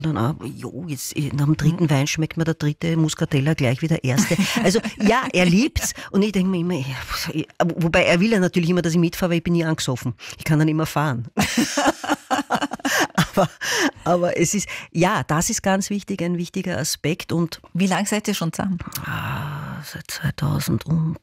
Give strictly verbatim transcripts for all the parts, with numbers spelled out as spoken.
dann, ah, jo, jetzt, nach dem dritten Wein schmeckt mir der dritte Muscatella gleich wie der erste. Also, ja, er liebt's. Und ich denke mir immer, ja, wobei er will ja natürlich immer, dass ich mitfahre, weil ich bin nie angesoffen. Ich kann dann immer fahren. aber, aber es ist, ja, das ist ganz wichtig, ein wichtiger Aspekt. Und wie lange seid ihr schon zusammen? Ah, seit zweitausendsieben.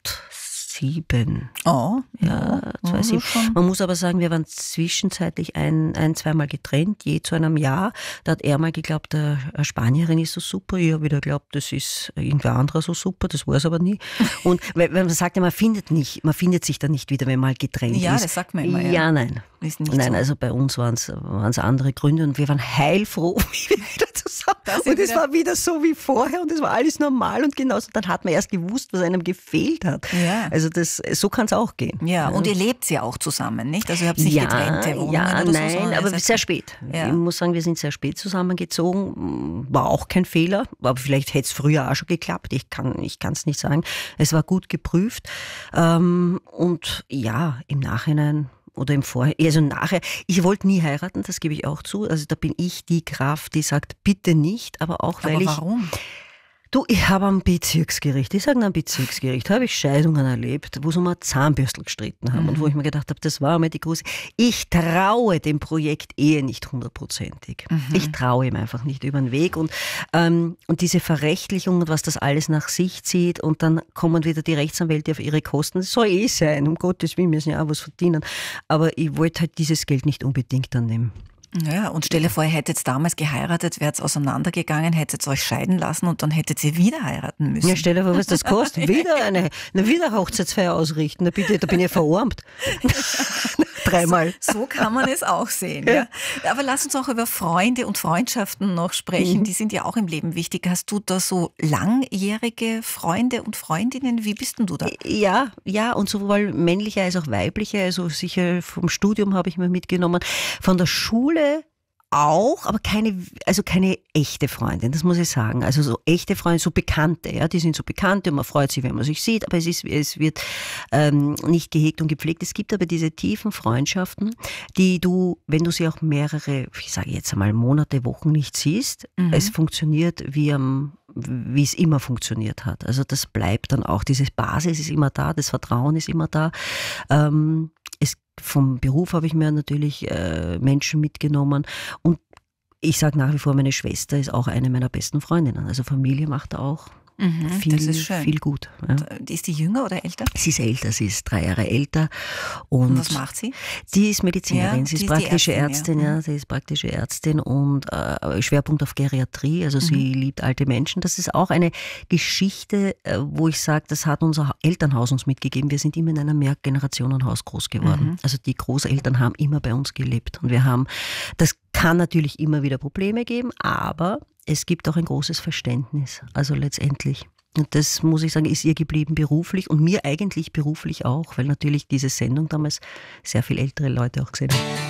Oh, ja, ja schon. Man muss aber sagen, wir waren zwischenzeitlich ein, ein zweimal getrennt, je zu einem Jahr. Da hat er mal geglaubt, eine Spanierin ist so super. Ich habe wieder geglaubt, das ist irgendwer anderer so super. Das war es aber nie. Und weil man sagt ja, man findet nicht, man findet sich dann nicht wieder, wenn man getrennt ja, ist. Ja, das sagt man immer. Ja, ja nein. Ist nicht nein, so. Also bei uns waren es andere Gründe und wir waren heilfroh, wie wir wieder zusammen. Das und es war wieder so wie vorher und es war alles normal und genauso. Dann hat man erst gewusst, was einem gefehlt hat. Ja. Also das, so kann es auch gehen. Ja, und ihr lebt ja auch zusammen, nicht? Also ihr habt nicht ja, getrennte Wohnungen ja, oder nein, so. Nein, aber sehr spät. Ja. Ich muss sagen, wir sind sehr spät zusammengezogen. War auch kein Fehler, aber vielleicht hätte es früher auch schon geklappt. Ich kann ich kann es nicht sagen. Es war gut geprüft. Und ja, im Nachhinein oder im Vorher, also nachher, ich wollte nie heiraten, das gebe ich auch zu. Also da bin ich die Kraft, die sagt, bitte nicht, aber auch weil aber ich... warum? Du, ich habe am Bezirksgericht, ich sage am Bezirksgericht, habe ich Scheidungen erlebt, wo sie um eine Zahnbürstel gestritten haben mhm. und wo ich mir gedacht habe, das war einmal die große... Ich traue dem Projekt Ehe nicht hundertprozentig. Mhm. Ich traue ihm einfach nicht über den Weg. Und, ähm, und diese Verrechtlichung und was das alles nach sich zieht und dann kommen wieder die Rechtsanwälte auf ihre Kosten. Das soll eh sein, um Gottes Willen, wir müssen ja auch was verdienen. Aber ich wollte halt dieses Geld nicht unbedingt annehmen. Ja, und stell dir vor, ihr hättet damals geheiratet, wärt auseinandergegangen, hättet euch scheiden lassen und dann hättet ihr wieder heiraten müssen. Ja, stell dir vor, was das kostet. Wieder eine, eine wieder Hochzeitsfeier ausrichten. Da, bitte, da bin ich verarmt. Dreimal. So, so kann man es auch sehen. Ja. Ja. Aber lass uns auch über Freunde und Freundschaften noch sprechen. Mhm. Die sind ja auch im Leben wichtig. Hast du da so langjährige Freunde und Freundinnen? Wie bist denn du da? Ja, ja, und sowohl männliche als auch weibliche. Also sicher vom Studium habe ich mir mitgenommen. Von der Schule auch, aber keine, also keine echte Freundin, das muss ich sagen. Also so echte Freunde, so Bekannte, ja, die sind so Bekannte und man freut sich, wenn man sich sieht, aber es ist, es wird ähm, nicht gehegt und gepflegt. Es gibt aber diese tiefen Freundschaften, die du, wenn du sie auch mehrere, ich sage jetzt einmal Monate, Wochen nicht siehst, mhm. es funktioniert wie am wie es immer funktioniert hat. Also das bleibt dann auch, diese Basis ist immer da, das Vertrauen ist immer da. Ähm, es Vom Beruf habe ich mir natürlich äh, Menschen mitgenommen und ich sage nach wie vor, meine Schwester ist auch eine meiner besten Freundinnen. Also Familie macht auch mhm, viel, das ist schön. viel gut. Ja. Ist die jünger oder älter? Sie ist älter, sie ist drei Jahre älter. Und, und was macht sie? Die ist Medizinerin, ja, sie ist praktische Ärztin, Ärztin ja. ja, sie ist praktische Ärztin und äh, Schwerpunkt auf Geriatrie, also mhm. sie liebt alte Menschen. Das ist auch eine Geschichte, wo ich sage, das hat unser Elternhaus uns mitgegeben. Wir sind immer in einem Mehrgenerationenhaus groß geworden. Mhm. Also die Großeltern haben immer bei uns gelebt und wir haben, das kann natürlich immer wieder Probleme geben, aber es gibt auch ein großes Verständnis, also letztendlich. Und das, muss ich sagen, ist ihr geblieben beruflich und mir eigentlich beruflich auch, weil natürlich diese Sendung damals sehr viel ältere Leute auch gesehen haben.